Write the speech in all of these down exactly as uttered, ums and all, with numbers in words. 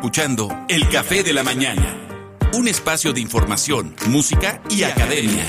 Escuchando El Café de la Mañana, un espacio de información, música y academia.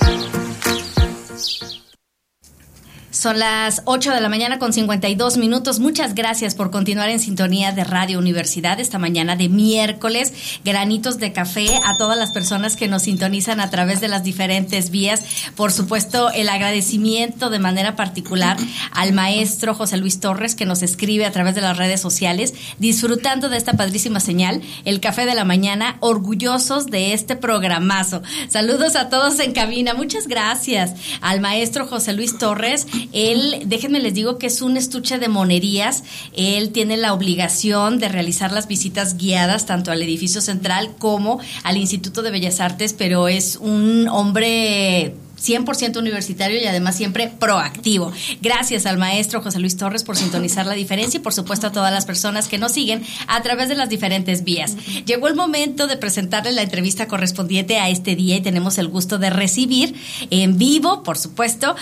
Son las ocho de la mañana con cincuenta y dos minutos. Muchas gracias por continuar en sintonía de Radio Universidad esta mañana de miércoles. Granitos de café a todas las personas que nos sintonizan a través de las diferentes vías. Por supuesto, el agradecimiento de manera particular al maestro José Luis Torres, que nos escribe a través de las redes sociales, disfrutando de esta padrísima señal, El Café de la Mañana, orgullosos de este programazo. Saludos a todos en cabina. Muchas gracias al maestro José Luis Torres. Él, déjenme les digo que es un estuche de monerías. Él tiene la obligación de realizar las visitas guiadas tanto al edificio central como al Instituto de Bellas Artes, pero es un hombre cien por ciento universitario y además siempre proactivo. Gracias al maestro José Luis Torres por sintonizar la diferencia y por supuesto a todas las personas que nos siguen a través de las diferentes vías. Llegó el momento de presentarles la entrevista correspondiente a este día y tenemos el gusto de recibir en vivo, por supuesto,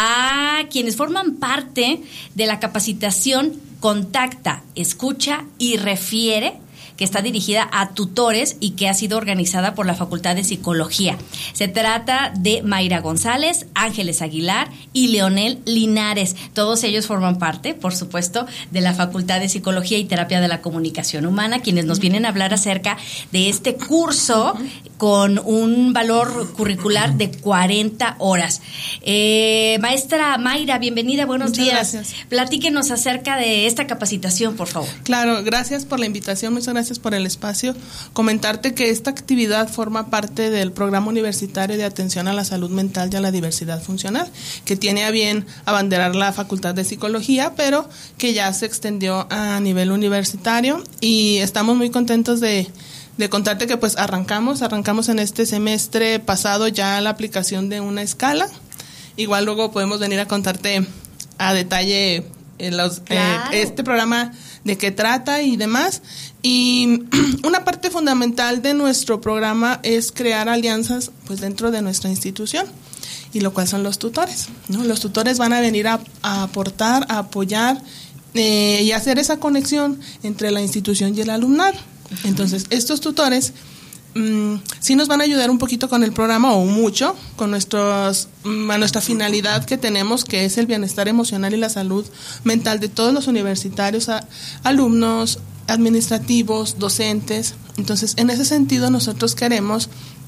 a quienes forman parte de la capacitación Contacta, Escucha y Refiere, que está dirigida a tutores y que ha sido organizada por la Facultad de Psicología. Se trata de Mayra González, Ángeles Aguilar y Leonel Linares. Todos ellos forman parte, por supuesto, de la Facultad de Psicología y Terapia de la Comunicación Humana, quienes nos vienen a hablar acerca de este curso con un valor curricular de cuarenta horas. Eh, maestra Mayra, bienvenida, buenos Muchas días. Gracias. Platíquenos acerca de esta capacitación, por favor. Claro, gracias por la invitación, muchas gracias por el espacio. Comentarte que esta actividad forma parte del Programa Universitario de Atención a la Salud Mental y a la Diversidad Funcional, que tiene a bien abanderar la Facultad de Psicología, pero que ya se extendió a nivel universitario y estamos muy contentos de, de contarte que pues arrancamos, arrancamos en este semestre pasado ya la aplicación de una escala. Igual luego podemos venir a contarte a detalle eh, los, claro. eh, este programa de qué trata y demás. Y una parte fundamental de nuestro programa es crear alianzas pues dentro de nuestra institución, y lo cual son los tutores, ¿no? Los tutores van a venir a, a aportar, a apoyar eh, y hacer esa conexión entre la institución y el alumnado. Entonces, estos tutores Mm, sí nos van a ayudar un poquito con el programa, o mucho, con nuestros, a nuestra finalidad que tenemos, que es el bienestar emocional y la salud mental de todos los universitarios, a, alumnos, administrativos, docentes. Entonces, en ese sentido, nosotros queremos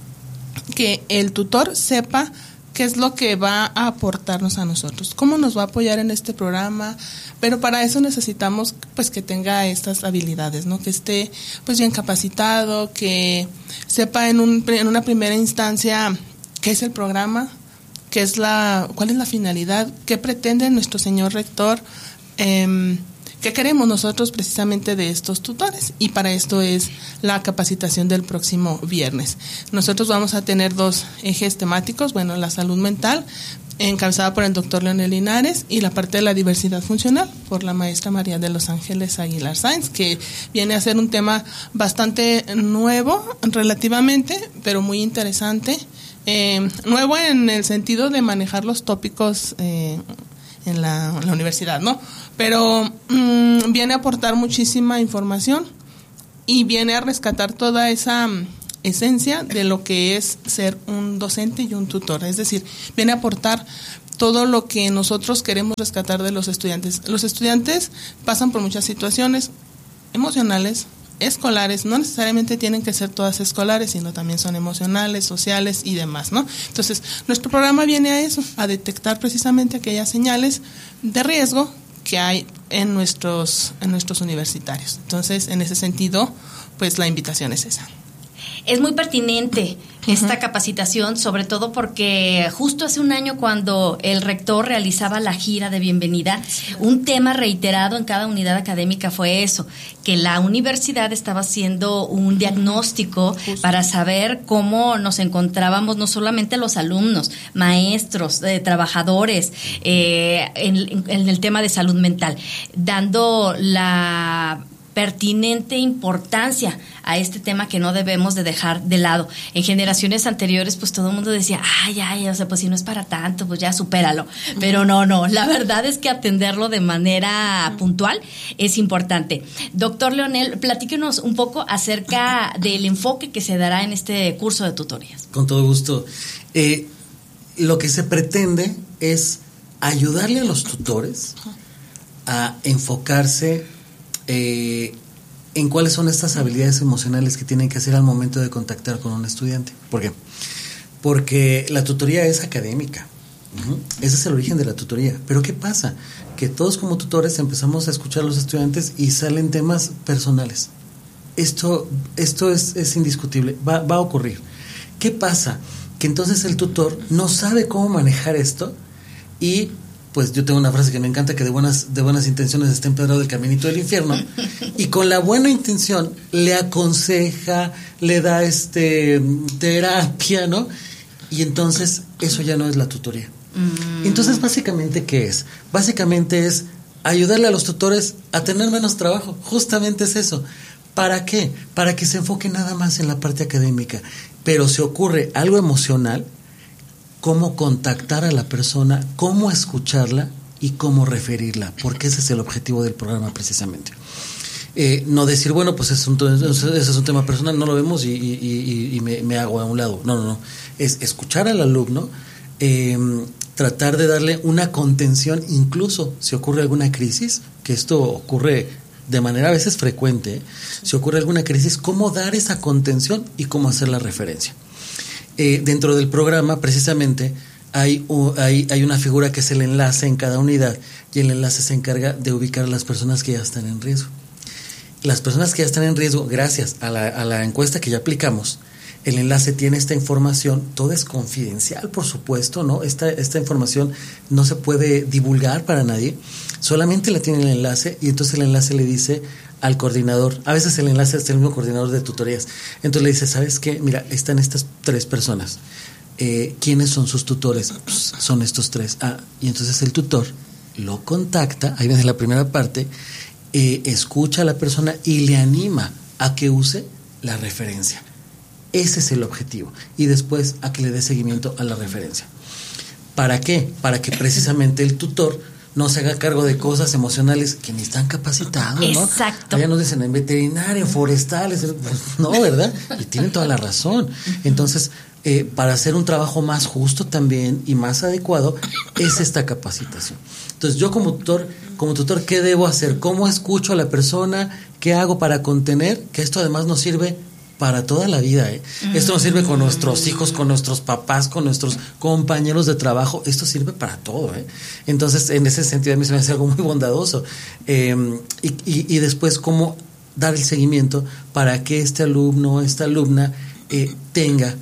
que el tutor sepa qué es lo que va a aportarnos a nosotros, cómo nos va a apoyar en este programa, pero para eso necesitamos pues que tenga estas habilidades, ¿no? Que esté pues bien capacitado, que sepa en un en una primera instancia qué es el programa, qué es la cuál es la finalidad, qué pretende nuestro señor rector, eh, qué queremos nosotros precisamente de estos tutores, y para esto es la capacitación del próximo viernes. Nosotros vamos a tener dos ejes temáticos, bueno, la salud mental, encabezada por el doctor Leonel Linares, y la parte de la diversidad funcional por la maestra María de los Ángeles Aguilar Sáenz, que viene a ser un tema bastante nuevo relativamente, pero muy interesante, eh, nuevo en el sentido de manejar los tópicos eh, en la, en la universidad, ¿no? Pero mmm, viene a aportar muchísima información y viene a rescatar toda esa um, esencia de lo que es ser un docente y un tutor. Es decir, viene a aportar todo lo que nosotros queremos rescatar de los estudiantes. Los estudiantes pasan por muchas situaciones emocionales, escolares, no necesariamente tienen que ser todas escolares, sino también son emocionales, sociales y demás, ¿no? Entonces, nuestro programa viene a eso, a detectar precisamente aquellas señales de riesgo que hay en nuestros en nuestros universitarios. Entonces, en ese sentido, pues la invitación es esa. Es muy pertinente esta uh-huh. capacitación, sobre todo porque justo hace un año, cuando el rector realizaba la gira de bienvenida, un tema reiterado en cada unidad académica fue eso, que la universidad estaba haciendo un diagnóstico Justo. para saber cómo nos encontrábamos, no solamente los alumnos, maestros, eh, trabajadores, eh, en, en el tema de salud mental, dando la pertinente importancia a este tema que no debemos de dejar de lado. En generaciones anteriores, pues todo el mundo decía, ay, ay, o sea, pues si no es para tanto, pues ya supéralo. Pero no, no, la verdad es que atenderlo de manera puntual es importante. Doctor Leonel, platíquenos un poco acerca del enfoque que se dará en este curso de tutorías. Con todo gusto. Eh, lo que se pretende es ayudarle a los tutores a enfocarse eh, en cuáles son estas habilidades emocionales que tienen que hacer al momento de contactar con un estudiante. ¿Por qué? Porque la tutoría es académica. Uh-huh. Ese es el origen de la tutoría. Pero ¿qué pasa? Que todos como tutores empezamos a escuchar a los estudiantes y salen temas personales. Esto, esto es, es indiscutible, va, va a ocurrir. ¿Qué pasa? Que entonces el tutor no sabe cómo manejar esto y pues yo tengo una frase que me encanta, que de buenas, de buenas intenciones está empedrado el caminito del infierno, y con la buena intención le aconseja, le da este terapia, ¿no? Y entonces eso ya no es la tutoría. Mm. Entonces básicamente ¿qué es? Básicamente es ayudarle a los tutores a tener menos trabajo, justamente es eso. ¿Para qué? Para que se enfoque nada más en la parte académica, pero si ocurre algo emocional, cómo contactar a la persona, cómo escucharla y cómo referirla, porque ese es el objetivo del programa precisamente. Eh, no decir, bueno, pues es un, ese es un tema personal, no lo vemos y, y, y, y me, me hago a un lado. No, no, no. Es escuchar al alumno, eh, tratar de darle una contención, incluso si ocurre alguna crisis, que esto ocurre de manera a veces frecuente, si ocurre alguna crisis, cómo dar esa contención y cómo hacer la referencia. Eh, dentro del programa precisamente hay, uh, hay, hay una figura que es el enlace en cada unidad, y el enlace se encarga de ubicar a las personas que ya están en riesgo. Las personas que ya están en riesgo, gracias a la, a la encuesta que ya aplicamos, el enlace tiene esta información, todo es confidencial, por supuesto, ¿no? Esta, esta información no se puede divulgar para nadie, solamente la tiene el enlace, y entonces el enlace le dice al coordinador, a veces el enlace es el mismo coordinador de tutorías, entonces le dice, ¿sabes qué? Mira, están estas tres personas, eh, ¿quiénes son sus tutores? Pues son estos tres. Ah, y entonces el tutor lo contacta, ahí viene la primera parte, eh, escucha a la persona y le anima a que use la referencia. Ese es el objetivo, y después a que le dé seguimiento a la referencia. ¿Para qué? Para que precisamente el tutor no se haga cargo de cosas emocionales que ni están capacitados, ¿no? Exacto. Allá nos dicen en veterinaria, en forestales, pues no, ¿verdad? Y tienen toda la razón. Entonces, eh, para hacer un trabajo más justo también y más adecuado, es esta capacitación. Entonces, yo como tutor, como tutor, ¿qué debo hacer? ¿Cómo escucho a la persona? ¿Qué hago para contener? Que esto además nos sirve para toda la vida, ¿eh? Mm. Esto nos sirve con nuestros hijos, con nuestros papás, con nuestros compañeros de trabajo. Esto sirve para todo, ¿eh? Entonces, en ese sentido, a mí se me hace algo muy bondadoso. Eh, y, y, y después, cómo dar el seguimiento para que este alumno, esta alumna, eh, tenga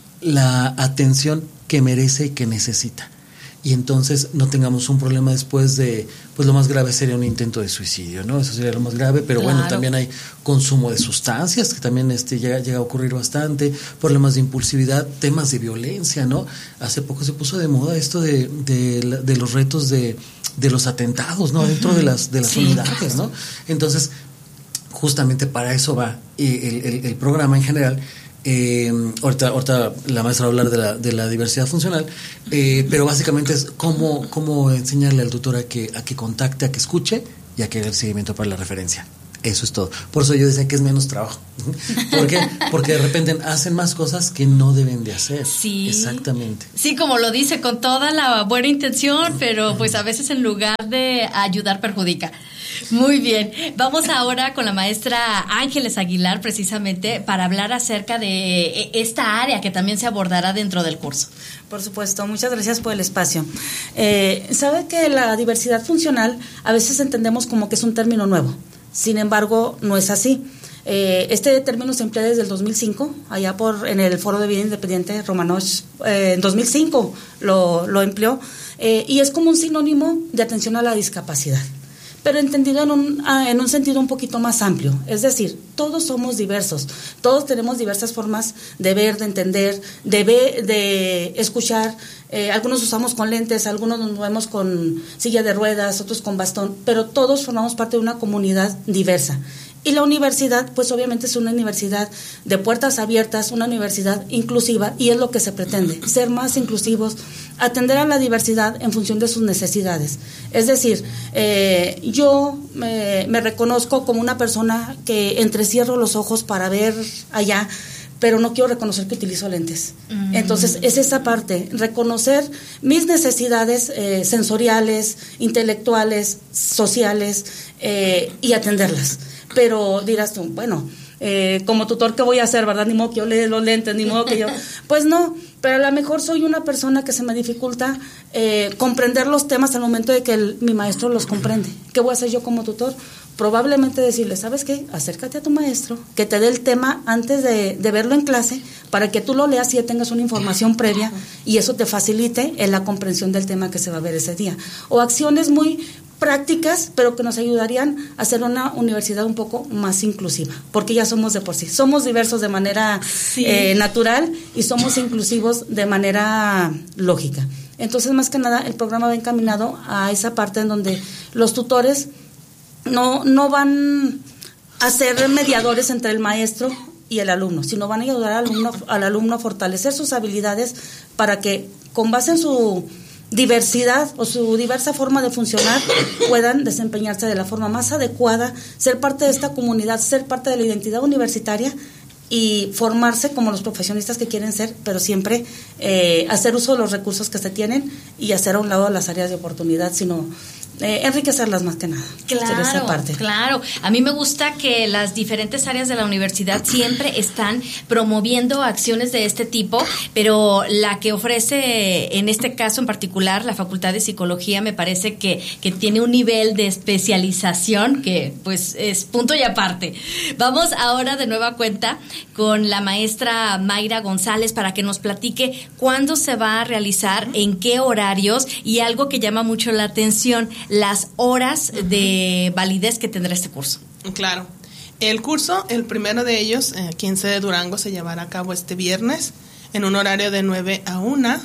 la atención que merece y que necesita. Y entonces no tengamos un problema después de, pues lo más grave sería un intento de suicidio, ¿no? Eso sería lo más grave, pero claro. Bueno, también hay consumo de sustancias, que también este llega, llega a ocurrir bastante, problemas de impulsividad, temas de violencia, ¿no? Hace poco se puso de moda esto de, de, de los retos de, de los atentados, ¿no? Uh-huh. Dentro de las, de las sí. unidades, ¿no? Entonces, justamente para eso va el, el, el programa en general. Eh, ahorita, ahorita la maestra va a hablar de la, de la diversidad funcional, eh, pero básicamente es cómo, cómo enseñarle al tutor a que, a que contacte, a que escuche y a que dé el seguimiento para la referencia. Eso es todo. Por eso yo decía que es menos trabajo. ¿Por qué? Porque de repente hacen más cosas que no deben de hacer. Sí. Exactamente. Sí, como lo dice, con toda la buena intención, pero pues a veces en lugar de ayudar perjudica. Muy bien. Vamos ahora con la maestra Ángeles Aguilar, precisamente, para hablar acerca de esta área que también se abordará dentro del curso. Por supuesto, muchas gracias por el espacio. Eh, sabe que la diversidad funcional a veces entendemos como que es un término nuevo. Sin embargo, no es así. Eh, este término se emplea desde el dos mil cinco, allá por en el Foro de Vida Independiente Romanosh, eh, en dos mil cinco lo, lo empleó, eh, y es como un sinónimo de atención a la discapacidad, pero entendido en un, ah, en un sentido un poquito más amplio. Es decir, todos somos diversos, todos tenemos diversas formas de ver, de entender, de ver, de escuchar. Eh, algunos usamos con lentes, algunos nos movemos con silla de ruedas, otros con bastón, pero todos formamos parte de una comunidad diversa. Y la universidad, pues obviamente es una universidad de puertas abiertas, una universidad inclusiva, y es lo que se pretende, ser más inclusivos, atender a la diversidad en función de sus necesidades. Es decir, eh, yo me, me reconozco como una persona que entrecierro los ojos para ver allá, pero no quiero reconocer que utilizo lentes. Mm. Entonces, es esa parte, reconocer mis necesidades eh, sensoriales, intelectuales, sociales, eh, y atenderlas. Pero dirás tú, bueno, eh, como tutor, ¿qué voy a hacer, verdad? Ni modo que yo lea los lentes, ni modo que yo... Pues no, pero a lo mejor soy una persona que se me dificulta eh, comprender los temas al momento de que el, mi maestro los comprende. ¿Qué voy a hacer yo como tutor? Probablemente decirle, ¿sabes qué? Acércate a tu maestro, que te dé el tema antes de, de verlo en clase, para que tú lo leas y ya tengas una información previa, y eso te facilite en la comprensión del tema que se va a ver ese día. O acciones muy prácticas, pero que nos ayudarían a hacer una universidad un poco más inclusiva, porque ya somos de por sí, somos diversos de manera sí. eh, natural y somos inclusivos de manera lógica. Entonces, más que nada, el programa va encaminado a esa parte en donde los tutores no, no van a ser mediadores entre el maestro y el alumno, sino van a ayudar al alumno, al alumno a fortalecer sus habilidades para que, con base en su diversidad o su diversa forma de funcionar, puedan desempeñarse de la forma más adecuada, ser parte de esta comunidad, ser parte de la identidad universitaria y formarse como los profesionistas que quieren ser, pero siempre eh, hacer uso de los recursos que se tienen y hacer a un lado las áreas de oportunidad, sino eh, enriquecerlas más que nada. Claro, esa parte. Claro. A mí me gusta que las diferentes áreas de la universidad siempre están promoviendo acciones de este tipo, pero la que ofrece, en este caso en particular, la Facultad de Psicología, me parece que, que tiene un nivel de especialización que pues es punto y aparte. Vamos ahora de nueva cuenta con la maestra Mayra González para que nos platique cuándo se va a realizar, en qué horarios, y algo que llama mucho la atención, las horas de validez que tendrá este curso. Claro. El curso, el primero de ellos, eh, aquí en sede Durango, se llevará a cabo este viernes en un horario de nueve a una,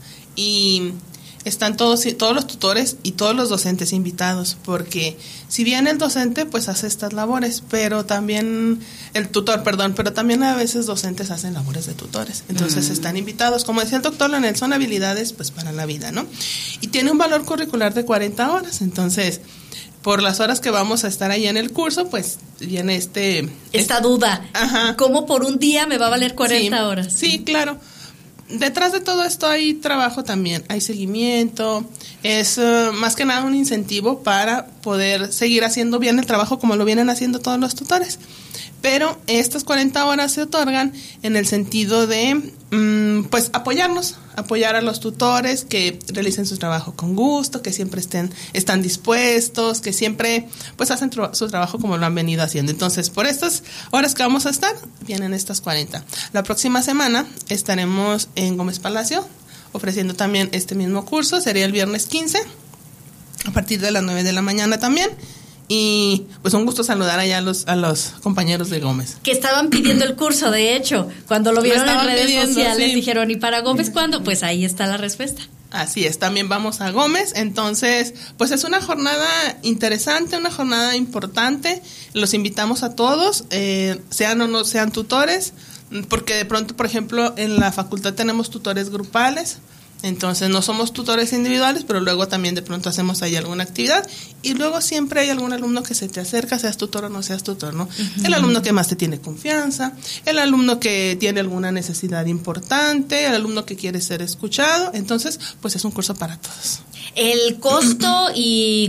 y están todos, todos los tutores y todos los docentes invitados, porque si bien el docente pues hace estas labores, pero también el tutor, perdón, pero también a veces docentes hacen labores de tutores. Entonces mm. están invitados, como decía el doctor Leonel, son habilidades pues para la vida, ¿no? Y tiene un valor curricular de cuarenta horas, entonces por las horas que vamos a estar ahí en el curso, pues viene este... Esta este, duda, ajá. ¿Cómo por un día me va a valer cuarenta sí, horas? Sí, claro. Detrás de todo esto hay trabajo también, hay seguimiento, es uh, más que nada un incentivo para poder seguir haciendo bien el trabajo como lo vienen haciendo todos los tutores. Pero estas cuarenta horas se otorgan en el sentido de, um, pues, apoyarnos, apoyar a los tutores que realicen su trabajo con gusto, que siempre estén están dispuestos, que siempre, pues, hacen tra- su trabajo como lo han venido haciendo. Entonces, por estas horas que vamos a estar, vienen estas cuarenta. La próxima semana estaremos en Gómez Palacio ofreciendo también este mismo curso, sería el viernes quince, a partir de las nueve de la mañana también. Y pues un gusto saludar allá a los, a los compañeros de Gómez. Que estaban pidiendo el curso, de hecho, cuando lo vieron en redes pidiendo, sociales, sí. Dijeron, ¿y para Gómez cuándo? Pues ahí está la respuesta. Así es, también vamos a Gómez, entonces pues es una jornada interesante, una jornada importante, los invitamos a todos, eh, sean o no sean tutores, porque de pronto, por ejemplo, en la facultad tenemos tutores grupales. Entonces no somos tutores individuales, pero luego también de pronto hacemos ahí alguna actividad y luego siempre hay algún alumno que se te acerca, seas tutor o no seas tutor, ¿no? Uh-huh. El alumno que más te tiene confianza, el alumno que tiene alguna necesidad importante, el alumno que quiere ser escuchado. Entonces, pues es un curso para todos. El costo y